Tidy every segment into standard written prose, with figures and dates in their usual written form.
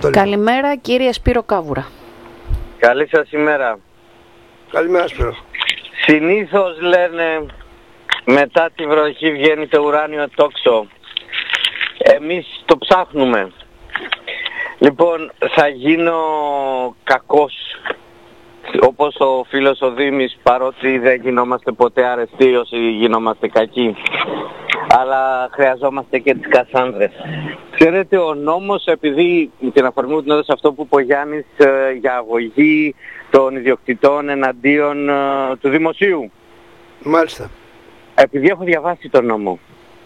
Καλημέρα κύριε Σπύρο Κάβουρα. Καλή σας ημέρα. Καλημέρα Σπύρο. Συνήθως λένε μετά τη βροχή βγαίνει το ουράνιο τόξο. Εμείς το ψάχνουμε. Λοιπόν, θα γίνω κακός όπως ο φίλος ο Δήμης, παρότι δεν γινόμαστε ποτέ αρεστοί όσοι γινόμαστε κακοί, αλλά χρειαζόμαστε και τις Κασάνδρες. Ξέρετε, ο νόμος, επειδή την αφορμή μου την έδωσε αυτό που είπε ο Γιάννης για αγωγή των ιδιοκτητών εναντίον του δημοσίου. Μάλιστα. Επειδή έχω διαβάσει τον νόμο.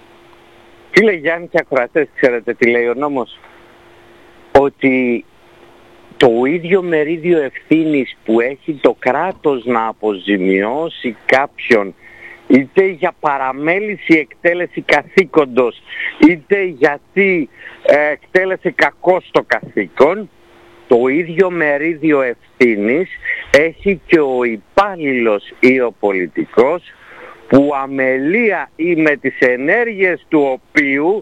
Τι λέει Γιάννη και ακροατές, ξέρετε τι λέει ο νόμος? Ότι το ίδιο μερίδιο ευθύνης που έχει το κράτος να αποζημιώσει κάποιον, είτε για παραμέληση εκτέλεση καθήκοντος, είτε γιατί εκτέλεσε κακώς το καθήκον, το ίδιο μερίδιο ευθύνης έχει και ο υπάλληλος ή ο πολιτικός που αμελία ή με τις ενέργειες του οποίου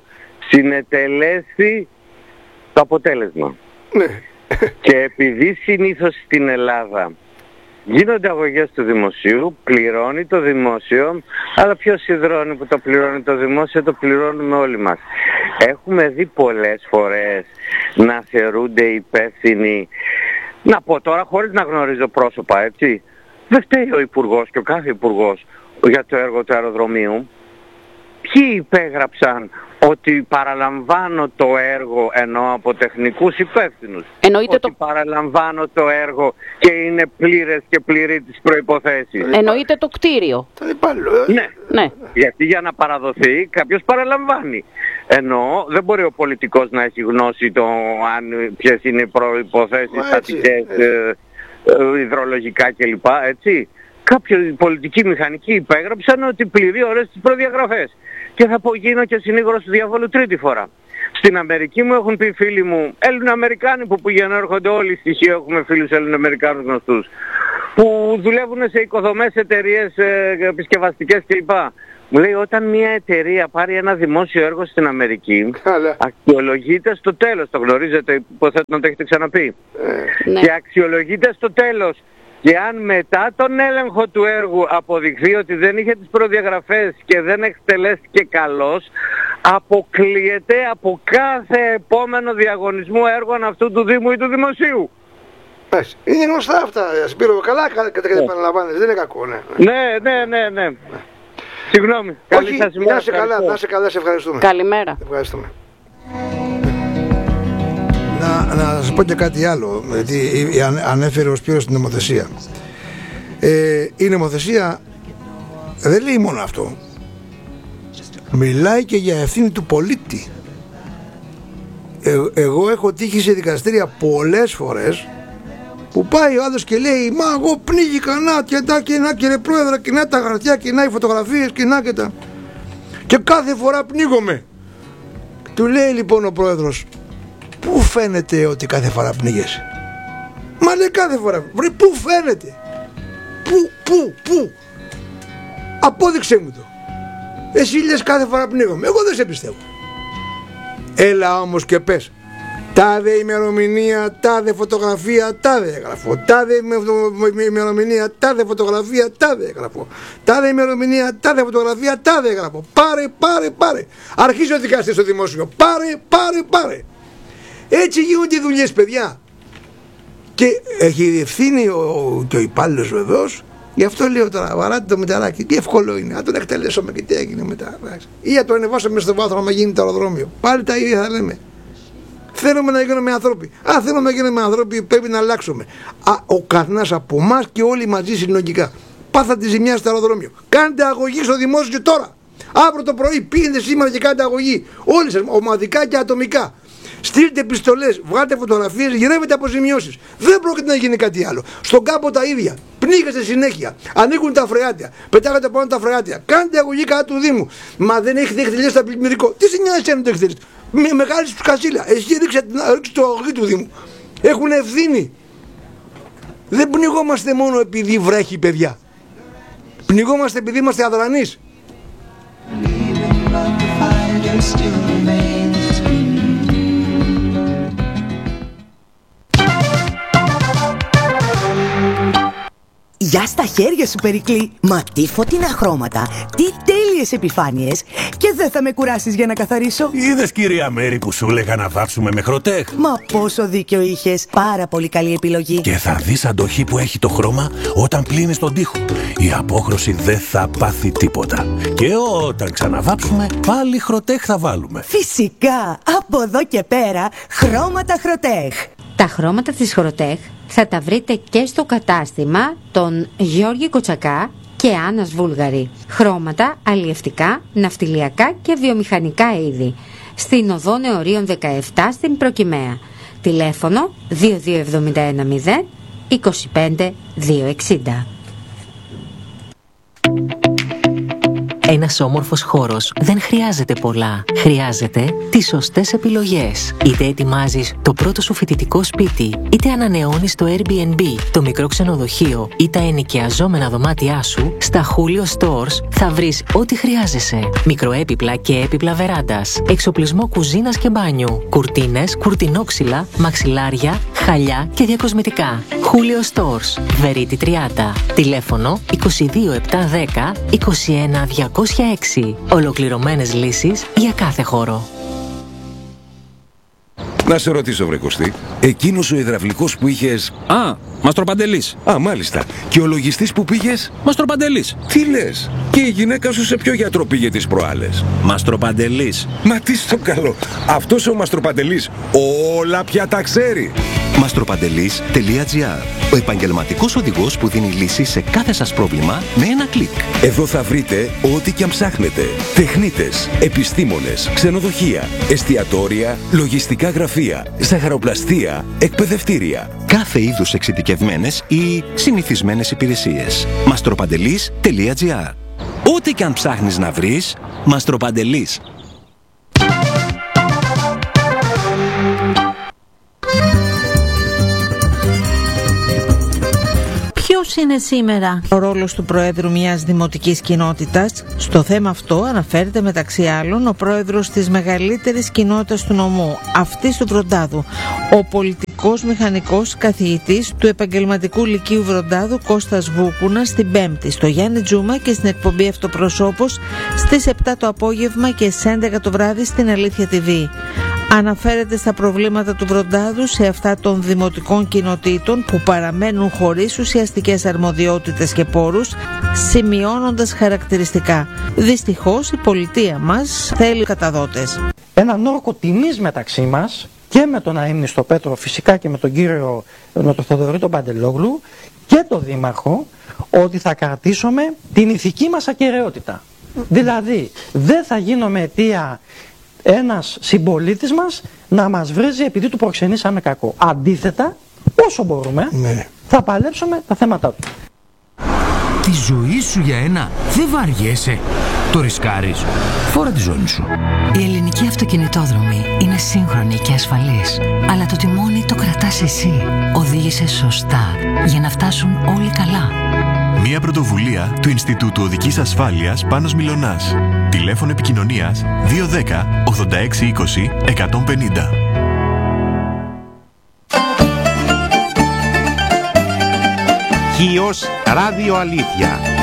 συνετελέσει το αποτέλεσμα. Ναι. Και επειδή συνήθως στην Ελλάδα γίνονται αγωγές του δημοσίου, πληρώνει το δημόσιο, αλλά ποιος σιδρώνει που το πληρώνει το δημόσιο? Το πληρώνουμε όλοι μας. Έχουμε δει πολλές φορές να θεωρούνται υπεύθυνοι, να πω τώρα χωρίς να γνωρίζω πρόσωπα, έτσι. Δεν φταίει ο υπουργός και ο κάθε υπουργός για το έργο του αεροδρομίου. Ποιοι υπέγραψαν ότι παραλαμβάνω το έργο, ενώ από τεχνικούς υπεύθυνους? Ότι παραλαμβάνω το έργο και είναι πλήρες και πληρεί τις προϋποθέσεις. Εννοείται το κτίριο. Ναι. Γιατί για να παραδοθεί κάποιος παραλαμβάνει. Ενώ δεν μπορεί ο πολιτικός να έχει γνώση ποιες είναι οι προϋποθέσεις στατικές, υδρολογικά κλπ. Έτσι. Κάποιοι πολιτικοί μηχανικοί υπέγραψαν ότι πληρεί όλες τις προδιαγραφές. Και θα γίνω και συνήγορος του διαβόλου τρίτη φορά. Στην Αμερική μου έχουν πει φίλοι μου, Έλληνο-Αμερικάνοι που πηγαίνουν, έρχονται όλοι στοιχεία, έχουμε φίλους Έλληνο-Αμερικάνους γνωστούς, που δουλεύουν σε οικοδομές, εταιρείες επισκευαστικές κλπ. Μου λέει, όταν μια εταιρεία πάρει ένα δημόσιο έργο στην Αμερική, αξιολογείται στο τέλος, το γνωρίζετε, υποθέτω να το έχετε ξαναπεί, και αξιολογείται στο τέλος. Και αν μετά τον έλεγχο του έργου αποδειχθεί ότι δεν είχε τις προδιαγραφές και δεν εκτελέστηκε καλώς, αποκλείεται από κάθε επόμενο διαγωνισμό έργων αυτού του Δήμου ή του Δημοσίου. Είναι γνωστά αυτά, Σπύρο. Καλά επαναλαμβάνεις, δεν είναι κακό, Ναι. Συγγνώμη. Καλή σας ημέρα. Να είσαι καλά, σε ευχαριστούμε. Καλημέρα. Ευχαριστούμε. Να σας πω και κάτι άλλο, γιατί ανέφερε ο Σπύρος την νομοθεσία. Η νομοθεσία δεν λέει μόνο αυτό. Μιλάει και για ευθύνη του πολίτη. Εγώ έχω τύχει σε δικαστήρια πολλές φορές που πάει ο άλλος και λέει, μα εγώ πνίγηκα, να κύριε πρόεδρε, και να τα χαρτιά, και να οι φωτογραφίες, και να και τα... Και κάθε φορά πνίγομαι. Του λέει λοιπόν ο πρόεδρος, πού φαίνεται ότι κάθε φορά πνίγεσαι? Μα λέει κάθε φορά. Βρε, πού φαίνεται? Πού? Απόδειξε μου το. Εσύ λες κάθε φορά πνίγομαι. Εγώ δεν σε πιστεύω. Έλα όμως και πες, τάδε ημερομηνία, τάδε φωτογραφία, τάδε έγραφω. Τάδε ημερομηνία, τάδε φωτογραφία, τάδε έγραφω. Τάδε ημερομηνία, τάδε φωτογραφία, τάδε έγραφω. Πάρε. Αρχίζει ο δικαστής στο δημόσιο. Πάρε. Έτσι γίνονται οι δουλειές, παιδιά. Και έχει ευθύνη και ο υπάλληλος βεβαίως. Γι' αυτό λέω τώρα, βαράτε το μεταράκι. Τι εύκολο είναι. Αν τον εκτελέσουμε και τι έγινε μετά. Ή να το ανεβάσουμε στο βάθρο να γίνει το αεροδρόμιο. Πάλι τα ίδια θα λέμε. Θέλουμε να γίνουμε άνθρωποι. Αν θέλουμε να γίνουμε άνθρωποι, πρέπει να αλλάξουμε. Ο καθένας από εμάς και όλοι μαζί συλλογικά. Πάθα τη ζημιά στο αεροδρόμιο. Κάντε αγωγή στο δημόσιο τώρα. Αύριο το πρωί πήγαινε σήμερα και κάντε αγωγή. Όλοι σας, ομαδικά και ατομικά. Στείλτε επιστολές, βγάλτε φωτογραφίες, γυρεύετε αποζημιώσεις. Δεν πρόκειται να γίνει κάτι άλλο. Στον κάμπο τα ίδια. Πνίγεστε συνέχεια. Ανοίγουν τα φρεάτια. Πετάγατε πάνω τα φρεάτια. Κάντε αγωγή κατά του Δήμου. Μα δεν έχετε εκτελέσει το πλημμυρικό. Τι σε νοιάζει αν το εκτελέσει? Με μεγάλη του κασίλα. Εσύ ρίξτε το αγωγή του Δήμου. Έχουν ευθύνη. Δεν πνιγόμαστε μόνο επειδή βρέχει, παιδιά. Πνιγόμαστε επειδή είμαστε αδρανείς. Γεια στα χέρια σου, Περικλή. Μα τι φωτεινά χρώματα, τι τέλειες επιφάνειες. Και δεν θα με κουράσεις για να καθαρίσω. Είδες, κυρία Μέρη, που σου έλεγα να βάψουμε με Χροτέχ? Μα πόσο δίκιο είχες. Πάρα πολύ καλή επιλογή. Και θα δεις αντοχή που έχει το χρώμα όταν πλύνεις τον τοίχο. Η απόχρωση δεν θα πάθει τίποτα. Και όταν ξαναβάψουμε, πάλι Χροτέχ θα βάλουμε. Φυσικά, από εδώ και πέρα, χρώματα Χροτέχ. Τα χρώματα της Χροτέχ θα τα βρείτε και στο κατάστημα των Γιώργη Κοτσακά και Άννας Βούλγαρη. Χρώματα αλλιευτικά, ναυτιλιακά και βιομηχανικά είδη. Στην οδό Νεωρίων 17 στην Προκυμαία. Τηλέφωνο 22710 25 260. Ένας όμορφος χώρος δεν χρειάζεται πολλά. Χρειάζεται τις σωστές επιλογές. Είτε ετοιμάζεις το πρώτο σου φοιτητικό σπίτι, είτε ανανεώνεις το Airbnb, το μικρό ξενοδοχείο ή τα ενοικιαζόμενα δωμάτια σου, στα Julio Stores θα βρεις ό,τι χρειάζεσαι. Μικροέπιπλα και έπιπλα βεράντας, εξοπλισμό κουζίνας και μπάνιου, κουρτίνες, κουρτινόξυλα, μαξιλάρια, χαλιά και διακοσμητικά. Julio Stores, Βερίτη 30. Τηλέφωνο 22710 21 206. Ολοκληρωμένες λύσεις για κάθε χώρο. Να σε ρωτήσω, βρε Κωστή, εκείνος ο υδραυλικός που είχες... Α, Μαστροπαντελής. Α, μάλιστα. Και ο λογιστής που πήγες... Μαστροπαντελής. Τι λες? Και η γυναίκα σου σε ποιο γιατρό πήγε τις προάλλες? Μαστροπαντελής. Μα τι στο καλό. Αυτός ο Μαστροπαντελής όλα πια τα ξέρει. Μαστροπαντελής.gr. Ο επαγγελματικός οδηγός που δίνει λύση σε κάθε σας πρόβλημα με ένα κλικ. Εδώ θα βρείτε ό,τι και αν ψάχνετε. Τεχνίτες, επιστήμονες, ξενοδοχεία, εστιατόρια, λογιστικά γραφεία, ζαχαροπλαστεία, εκπαιδευτήρια. Κάθε είδους εξειδικευμένες ή συνηθισμένες υπηρεσίες. Μαστροπαντελής.gr. Ό,τι και αν ψάχνεις να βρεις, Μαστροπαντελής. Ποιος είναι σήμερα ο ρόλος του Προέδρου μιας δημοτικής κοινότητας? Στο θέμα αυτό αναφέρεται μεταξύ άλλων ο πρόεδρος της μεγαλύτερης κοινότητας του νομού, αυτής του Βροντάδου, ο πολιτικός μηχανικός καθηγητής του επαγγελματικού λυκείου Βροντάδου Κώστας Βούκουνας, στην Πέμπτη στο Γιάννη Τζούμα και στην εκπομπή Αυτοπροσώπος στις 7 το απόγευμα και στις 11 το βράδυ στην Αλήθεια TV. Αναφέρεται στα προβλήματα του Βροντάδου, σε αυτά των δημοτικών κοινοτήτων που παραμένουν χωρίς ουσιαστικές αρμοδιότητες και πόρους, σημειώνοντας χαρακτηριστικά. Δυστυχώς η πολιτεία μας θέλει καταδότες. Έναν όρκο τιμής μεταξύ μας και με τον αείμνηστο Πέτρο, φυσικά και με τον κύριο, με τον Θοδωρή τον Παντελόγλου και τον Δήμαρχο, ότι θα κρατήσουμε την ηθική μας ακεραιότητα. Δηλαδή δεν θα γίνουμε αιτία ένας συμπολίτης μας να μας βρίζει επειδή του προξενήσαμε κακό. Αντίθετα, όσο μπορούμε, θα παλέψουμε τα θέματα του. Τη ζωή σου για ένα δεν βαριέσαι. Το ρισκάρεις. Φόρα τη ζώνη σου. Η ελληνική αυτοκινητόδρομη είναι σύγχρονη και ασφαλής. Αλλά το τιμόνι το κρατάς εσύ. Οδήγησε σωστά για να φτάσουν όλοι καλά. Μια πρωτοβουλία του Ινστιτούτου Οδικής Ασφάλειας Πάνος Μιλωνάς. Τηλέφωνο επικοινωνίας 210 86 20 150. Χίος Ράδιο Αλήθεια.